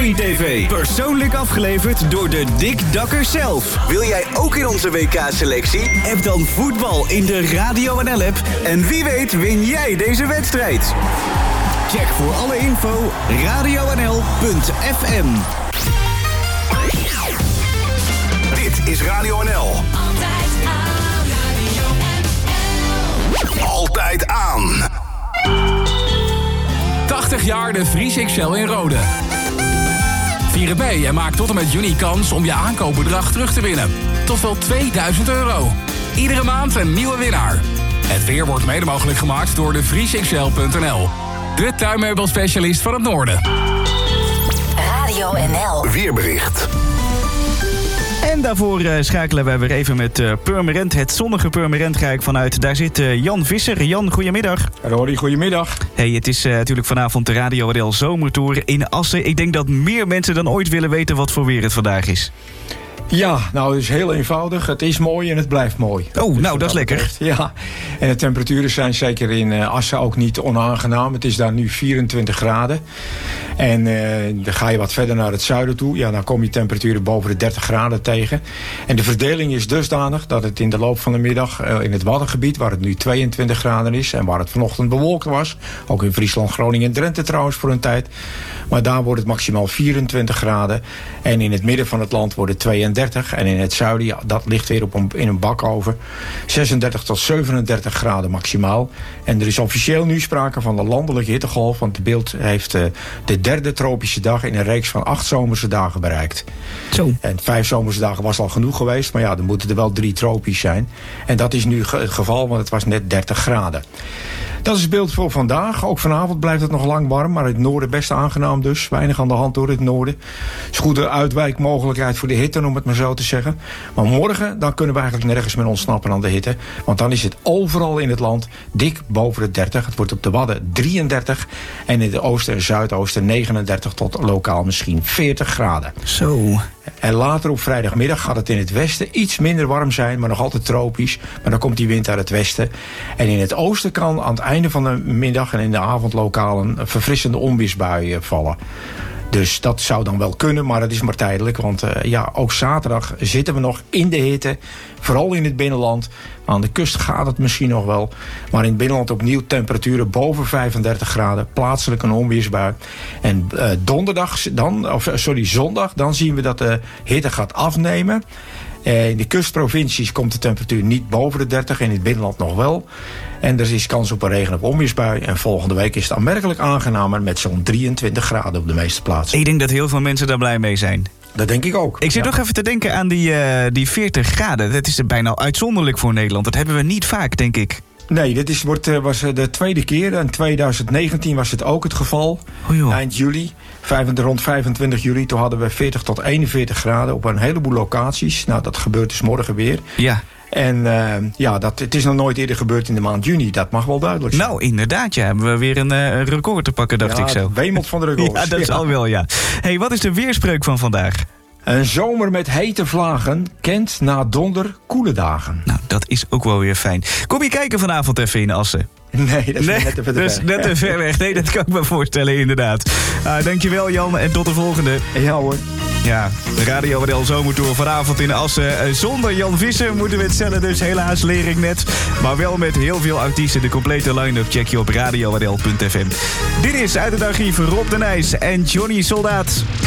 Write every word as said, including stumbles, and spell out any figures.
Streaming T V. Persoonlijk afgeleverd door de Dick Dakkers zelf. Wil jij ook in onze W K-selectie? App dan voetbal in de Radio N L-app. En wie weet win jij deze wedstrijd. Check voor alle info radio n l punt f m. Dit is Radio N L. Altijd aan. Radio N L. Altijd aan. tachtig jaar de Vries X L in Rode. Vieren bij en maak tot en met juni kans om je aankoopbedrag terug te winnen. Tot wel tweeduizend euro. Iedere maand een nieuwe winnaar. Het weer wordt mede mogelijk gemaakt door de vries x l punt n l. De tuinmeubelspecialist van het noorden. Radio N L. Weerbericht. En daarvoor uh, schakelen wij weer even met uh, Purmerend. Het zonnige Purmerend ga ik vanuit. Daar zit uh, Jan Visser. Jan, goedemiddag. Rory, goedemiddag. Hey, het is uh, natuurlijk vanavond de Radio N L Zomertour in Assen. Ik denk dat meer mensen dan ooit willen weten wat voor weer het vandaag is. Ja, nou, het is heel eenvoudig. Het is mooi en het blijft mooi. Oh, dus nou, dat is lekker. Betreft, ja, en de temperaturen zijn zeker in uh, Assen ook niet onaangenaam. Het is daar nu vierentwintig graden. En uh, dan ga je wat verder naar het zuiden toe. Ja, dan kom je temperaturen boven de dertig graden tegen. En de verdeling is dusdanig dat het in de loop van de middag uh, in het Waddengebied, waar het nu tweeëntwintig graden is en waar het vanochtend bewolkt was, ook in Friesland, Groningen en Drenthe trouwens voor een tijd, maar daar wordt het maximaal vierentwintig graden. En in het midden van het land wordt het tweeëndertig. En in het zuiden, ja, dat ligt weer op een, in een bak over. zesendertig tot zevenendertig graden maximaal. En er is officieel nu sprake van de landelijke hittegolf. Want de beeld heeft uh, de derde tropische dag in een reeks van acht zomerse dagen bereikt. Zo. En vijf zomerse dagen was al genoeg geweest. Maar ja, dan moeten er wel drie tropisch zijn. En dat is nu ge- het geval, want het was net dertig graden. Dat is het beeld voor vandaag. Ook vanavond blijft het nog lang warm, maar het noorden best aangenaam dus. Weinig aan de hand door het noorden. Is goede uitwijkmogelijkheid voor de hitte, om het maar zo te zeggen. Maar morgen, dan kunnen we eigenlijk nergens meer ontsnappen aan de hitte. Want dan is het overal in het land dik boven de dertig. Het wordt op de Wadden drieëndertig. En in de oosten en zuidoosten negenendertig tot lokaal misschien veertig graden. Zo. En later op vrijdagmiddag gaat het in het westen iets minder warm zijn, maar nog altijd tropisch. Maar dan komt die wind uit het westen. En in het oosten kan aan het einde van de middag en in de avond lokaal een verfrissende onweersbui vallen. Dus dat zou dan wel kunnen, maar dat is maar tijdelijk. Want uh, ja, ook zaterdag zitten we nog in de hitte. Vooral in het binnenland. Aan de kust gaat het misschien nog wel. Maar in het binnenland opnieuw temperaturen boven vijfendertig graden. Plaatselijk een onweersbui. En uh, donderdag, dan, of sorry, zondag, dan zien we dat de hitte gaat afnemen. Uh, in de kustprovincies komt de temperatuur niet boven de dertig. En in het binnenland nog wel. En er is kans op een regen- of onweersbui. En volgende week is het aanmerkelijk aangenamer met zo'n drieëntwintig graden op de meeste plaatsen. Ik denk dat heel veel mensen daar blij mee zijn. Dat denk ik ook. Ik zit ja. nog even te denken aan die, uh, die veertig graden. Dat is bijna uitzonderlijk voor Nederland. Dat hebben we niet vaak, denk ik. Nee, dit is, wordt, was de tweede keer. In twintig negentien was het ook het geval. Oh joh. Eind juli, rond vijfentwintig juli. Toen hadden we veertig tot eenenveertig graden op een heleboel locaties. Nou, dat gebeurt dus morgen weer. Ja. En uh, ja, dat, het is nog nooit eerder gebeurd in de maand juni. Dat mag wel duidelijk zijn. Nou, inderdaad, ja. Hebben we weer een uh, record te pakken, dacht ja, ik zo. het wemelt van de records. Ja, dat is ja. al wel, ja. Hey, wat is de weerspreuk van vandaag? Een zomer met hete vlagen kent na donder koele dagen. Nou, dat is ook wel weer fijn. Kom je kijken vanavond even in Assen? Nee, dat is nee, net even te dat is ver. net te ver weg. Nee, dat kan ik me voorstellen, inderdaad. Uh, dankjewel, Jan, en tot de volgende. Ja hoor. Ja, de Radio N L Zomertour vanavond in Assen. Uh, zonder Jan Visser moeten we het stellen, dus helaas leer ik net. Maar wel met heel veel artiesten. De complete line-up check je op radio n l punt f m. Dit is uit het archief Rob de Nijs en Johnny Soldaat.